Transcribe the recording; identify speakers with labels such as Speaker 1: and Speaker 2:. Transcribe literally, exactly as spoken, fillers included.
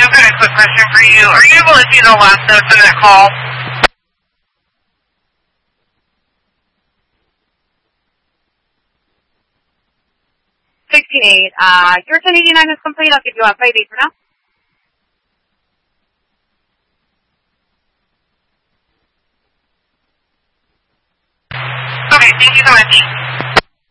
Speaker 1: I've got a quick question for you. Are you able to see the last notes of that call?
Speaker 2: sixty-eight. Uh, your ten eighty-nine is complete. I'll give you a five eight for now.
Speaker 1: Okay, thank you so much.